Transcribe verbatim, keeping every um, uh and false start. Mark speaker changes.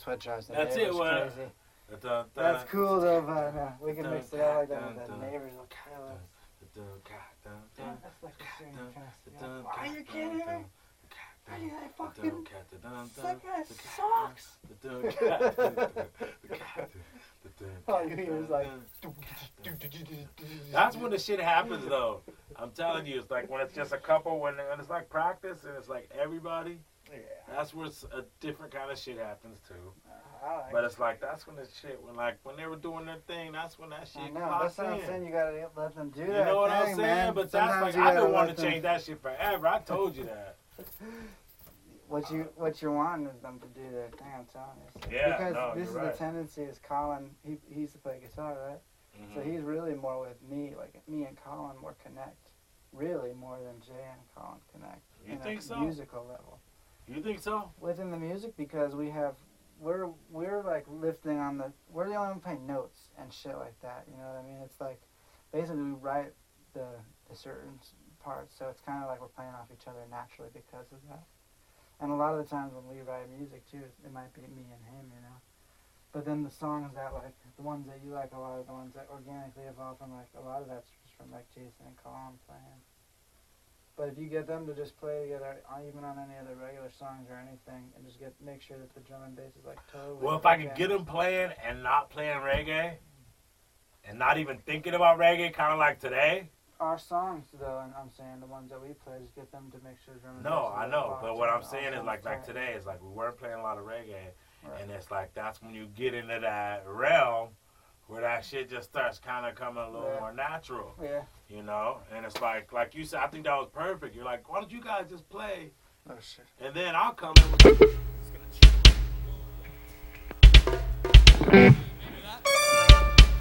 Speaker 1: That's what drives the
Speaker 2: That's
Speaker 1: neighbors
Speaker 2: it, what?
Speaker 1: crazy.
Speaker 2: Da-dun,
Speaker 1: That's
Speaker 2: dun,
Speaker 1: cool though, but no, we can
Speaker 2: dun,
Speaker 1: mix it out like that
Speaker 2: dun,
Speaker 1: with the
Speaker 2: dun,
Speaker 1: neighbors will kill us.
Speaker 2: dun, dun,
Speaker 1: Yeah,
Speaker 2: dun,
Speaker 1: that's like the shooting
Speaker 2: dun,
Speaker 1: test.
Speaker 2: dun,
Speaker 1: Are you
Speaker 2: dun,
Speaker 1: kidding me?
Speaker 2: dun,
Speaker 1: Are you that
Speaker 2: dun,
Speaker 1: fucking
Speaker 2: dun, dun,
Speaker 1: sick
Speaker 2: dun,
Speaker 1: ass
Speaker 2: dun,
Speaker 1: socks?
Speaker 2: dun, dun, dun, dun, dun,
Speaker 1: All you hear is like.
Speaker 2: That's when the shit happens, though. I'm telling you, it's like when it's just a couple, when, when it's like practice and it's like everybody.
Speaker 1: Yeah.
Speaker 2: That's where it's a different kind of shit happens too.
Speaker 1: Uh, I like
Speaker 2: But it's like that's when the shit when like when they were doing their thing, that's when that shit
Speaker 1: I know.
Speaker 2: clocks
Speaker 1: That's what I'm
Speaker 2: in.
Speaker 1: saying. You gotta let them do
Speaker 2: You
Speaker 1: that.
Speaker 2: know what
Speaker 1: thing,
Speaker 2: I'm saying?
Speaker 1: man.
Speaker 2: But that's
Speaker 1: Sometimes
Speaker 2: like
Speaker 1: you
Speaker 2: I've
Speaker 1: gotta
Speaker 2: been wanting
Speaker 1: let
Speaker 2: to
Speaker 1: them-
Speaker 2: change that shit forever. I told you that.
Speaker 1: What you what you're wanting is them to do their thing. I'm telling you. So-
Speaker 2: Yeah,
Speaker 1: Because
Speaker 2: no,
Speaker 1: this is
Speaker 2: you're right.
Speaker 1: the tendency. Is Colin? He he used to play guitar, right?
Speaker 2: Mhm.
Speaker 1: So he's really more with me. Like me and Colin more connect. Really more than Jay and Colin connect.
Speaker 2: You
Speaker 1: in
Speaker 2: think
Speaker 1: a
Speaker 2: so?
Speaker 1: Musical level.
Speaker 2: You think so?
Speaker 1: Within the music, because we have we're we're like lifting on the we're the only one playing notes and shit like that. You know what I mean? It's like basically we write the the certain s- parts, so it's kind of like we're playing off each other naturally because of that. And a lot of the times when we write music too, it might be me and him, you know. But then the songs that like the ones that you like a lot of the ones that organically evolve from like a lot of that's just from like Jason and Colin playing. But if you get them to just play together, uh, even on any other regular songs or anything, and just get make sure that the drum and bass is like totally.
Speaker 2: Well, if I could
Speaker 1: organic.
Speaker 2: get them playing and not playing reggae, and not even thinking about reggae, kind of like today.
Speaker 1: Our songs, though, and I'm saying the ones that we play, just get them to make sure drum and
Speaker 2: No,
Speaker 1: bass is
Speaker 2: I
Speaker 1: like
Speaker 2: know,
Speaker 1: locked
Speaker 2: but what
Speaker 1: in,
Speaker 2: I'm
Speaker 1: all
Speaker 2: saying is
Speaker 1: songs
Speaker 2: like like
Speaker 1: tight.
Speaker 2: today is like we weren't playing a lot of reggae,
Speaker 1: Right.
Speaker 2: and it's like that's when you get into that realm where that shit just starts kind of coming a little
Speaker 1: Yeah.
Speaker 2: more natural,
Speaker 1: Yeah.
Speaker 2: you know. And it's like like you said, I think that was perfect. You're like, why don't you guys just play,
Speaker 1: Oh shit.
Speaker 2: and then I'll come in with.